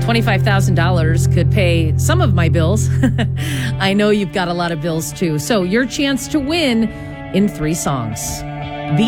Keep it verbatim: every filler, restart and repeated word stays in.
twenty-five thousand dollars could pay some of my bills. I know you've got a lot of bills too. So your chance to win in three songs.